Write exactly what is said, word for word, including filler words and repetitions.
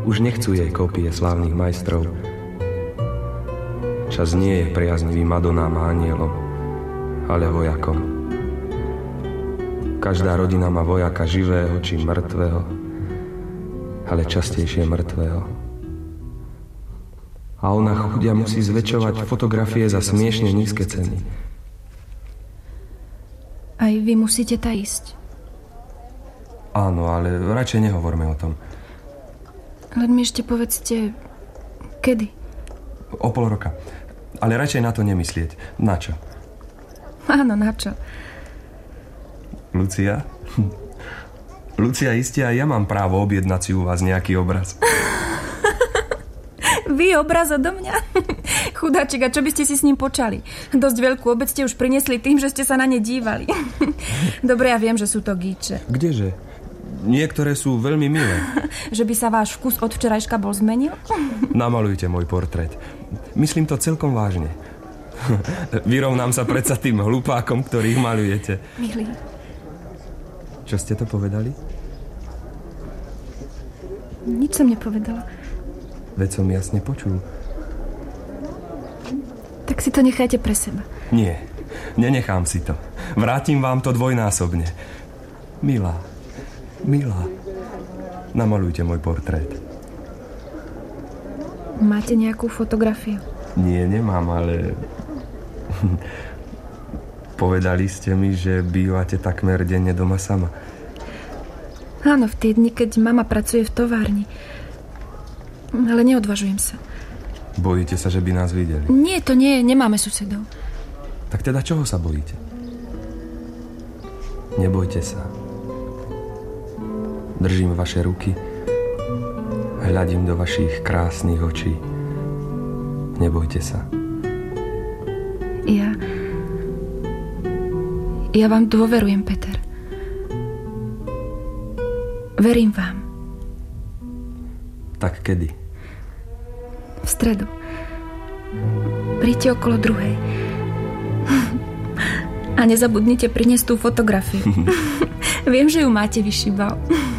Už nechcú jej kópie slávnych majstrov. Čas nie je priaznivý Madonám a anielom, ale vojakom. Každá rodina má vojaka živého či mŕtvého, ale častejšie mŕtvého. A ona chudia musí zväčšovať fotografie za smiešne nízke ceny. Aj vy musíte tá ísť. Áno, ale radšej nehovorme o tom. Len mi ešte povedzte, kedy? O pol roka. Ale radšej na to nemyslieť. Na čo? Áno, na čo? Lucia? Lucia, iste aj ja mám právo objednať si u vás nejaký obraz. Vy obraz odo mňa? Chudáčik, a čo by ste si s ním počali? Dosť veľkú obec ste už priniesli tým, že ste sa na ne dívali. Dobre, ja viem, že sú to gíče. Kdeže? Niektoré sú veľmi milé. Že by sa váš vkus od včerajška bol zmenil? Namalujte môj portrét. Myslím to celkom vážne. Vyrovnám sa predsa tým hlupákom, ktorých malujete. Milý. Čo ste to povedali? Nič som nepovedala. Veď som jasne počul. Tak si to nechajte pre seba. Nie, nenechám si to. Vrátim vám to dvojnásobne. Milá, milá, namalujte môj portrét. Máte nejakú fotografiu? Nie, nemám, ale... Povedali ste mi, že bývate takmer denne doma sama. Áno, v tie dni, keď mama pracuje v továrni. Ale neodvažujem sa. Bojíte sa, že by nás videli? Nie, to nie, nemáme susedov. Tak teda čoho sa bojíte? Nebojte sa. Držím vaše ruky, hľadím do vašich krásnych očí. Nebojte sa. Ja... Ja vám dôverujem, Peter. Verím vám. Tak kedy? V stredu. Príďte okolo druhej. A nezabudnite priniesť tú fotografiu. Viem, že ju máte vyšibal.